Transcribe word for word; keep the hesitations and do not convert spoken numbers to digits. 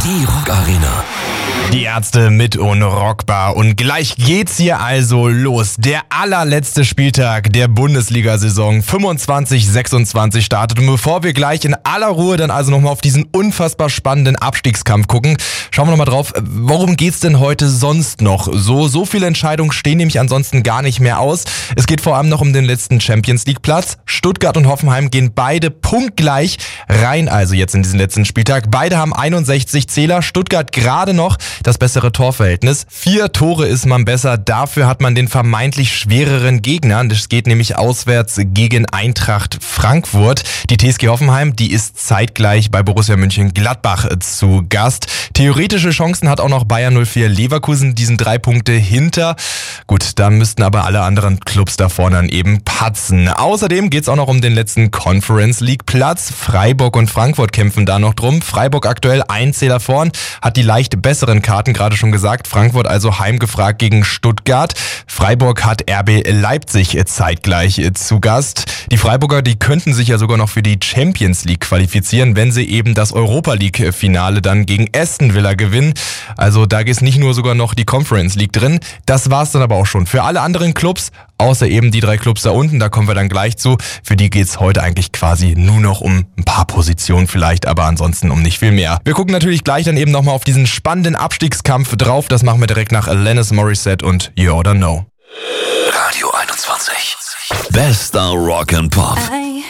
Die Rock Arena. Die Ärzte mit Unrockbar. Und gleich geht's hier also los. Der allerletzte Spieltag der Bundesliga-Saison fünfundzwanzig sechsundzwanzig startet. Und bevor wir gleich in aller Ruhe dann also nochmal auf diesen unfassbar spannenden Abstiegskampf gucken, schauen wir nochmal drauf, worum geht's denn heute sonst noch? So, so viele Entscheidungen stehen nämlich ansonsten gar nicht mehr aus. Es geht vor allem noch um den letzten Champions-League-Platz. Stuttgart und Hoffenheim gehen beide punktgleich rein, also jetzt in diesen letzten Spieltag. Beide haben einundsechzig Zähler. Stuttgart gerade noch das bessere Torverhältnis. Vier Tore ist man besser, dafür hat man den vermeintlich schwereren Gegner. Das geht nämlich auswärts gegen Eintracht Frankfurt. Die T S G Hoffenheim, die ist zeitgleich bei Borussia Mönchengladbach zu Gast. Theoretische Chancen hat auch noch Bayer null vier Leverkusen, diesen drei Punkte hinter. Gut, da müssten aber alle anderen Clubs da vorne dann eben patzen. Außerdem geht's auch noch um den letzten Conference League Platz. Freiburg und Frankfurt kämpfen da noch drum. Freiburg aktuell ein Zähler vorn, hat die leicht besseren Karten, gerade schon gesagt. Frankfurt also heimgefragt gegen Stuttgart. Freiburg hat R B Leipzig zeitgleich zu Gast. Die Freiburger, die könnten sich ja sogar noch für die Champions League qualifizieren, wenn sie eben das Europa League Finale dann gegen Aston Villa gewinnen. Also da ist nicht nur sogar noch die Conference League drin. Das war's dann aber auch schon. Für alle anderen Clubs, außer eben die drei Clubs da unten, da kommen wir dann gleich zu. Für die geht's heute eigentlich quasi nur noch um ein paar Positionen vielleicht, aber ansonsten um nicht viel mehr. Wir gucken natürlich gleich dann eben nochmal auf diesen spannenden Abstiegskampf drauf. Das machen wir direkt nach Alanis Morissette und You Oughta Know. Radio einundzwanzig. Bester Rock and Pop.